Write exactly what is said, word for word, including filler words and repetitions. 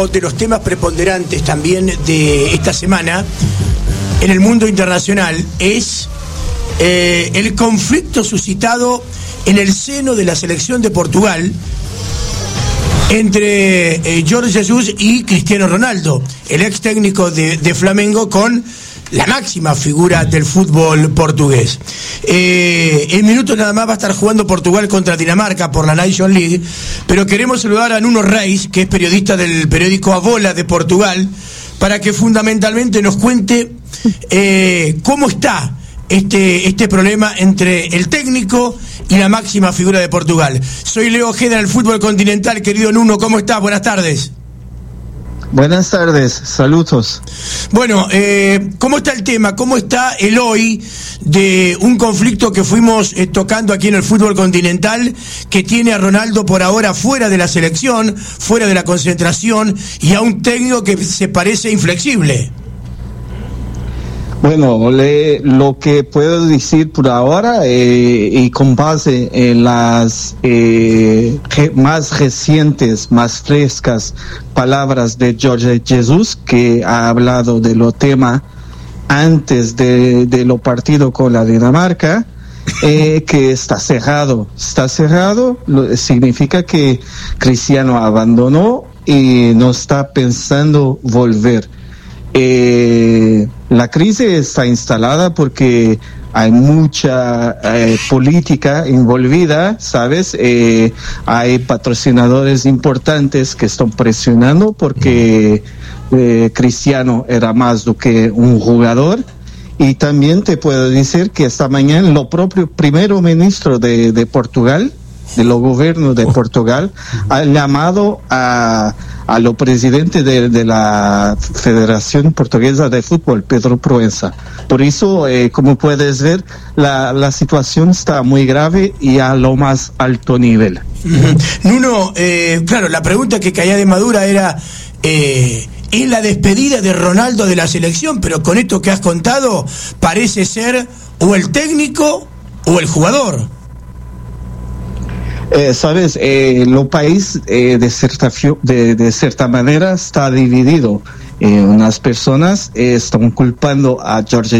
uno de los temas preponderantes también de esta semana en el mundo internacional es eh, el conflicto suscitado en el seno de la selección de Portugal entre eh, Jorge Jesús y Cristiano Ronaldo, el ex técnico de, de Flamengo, con la máxima figura del fútbol portugués. Eh, en minutos nada más va a estar jugando Portugal contra Dinamarca por la Nation League, pero queremos saludar a Nuno Reis, que es periodista del periódico A Bola de Portugal, para que fundamentalmente nos cuente eh, cómo está este, este problema entre el técnico y la máxima figura de Portugal. Soy Leo Ojeda del Fútbol Continental. Querido Nuno, ¿cómo estás? Buenas tardes. Buenas tardes, saludos. Bueno, eh, ¿cómo está el tema? ¿Cómo está el hoy de un conflicto que fuimos eh, tocando aquí en el fútbol continental, que tiene a Ronaldo por ahora fuera de la selección, fuera de la concentración, y a un técnico que se parece inflexible? Bueno, le, lo que puedo decir por ahora, eh, y con base en las eh, re, más recientes, más frescas palabras de Jorge Jesús, que ha hablado de lo tema antes de, de lo partido con la Dinamarca, eh, que está cerrado. Está cerrado, lo, significa que Cristiano abandonó y no está pensando volver. Eh, la crisis está instalada porque hay mucha eh, política envolvida, ¿sabes? Eh, hay patrocinadores importantes que están presionando porque eh, Cristiano era más do que un jugador. Y también te puedo decir que esta mañana lo propio primer ministro de, de Portugal, de lo gobierno de Portugal, ha llamado a a lo presidente de, de la Federación Portuguesa de Fútbol, Pedro Proença. Por eso, eh, como puedes ver, la, la situación está muy grave y a lo más alto nivel. Uh-huh. Nuno, eh, claro, la pregunta que caía de Madura era eh, ¿es la despedida de Ronaldo de la selección? Pero con esto que has contado, parece ser o el técnico o el jugador. Eh, sabes, eh, lo país eh, de, cierta, de, de cierta manera está dividido. Eh, unas personas eh, están culpando a Jorge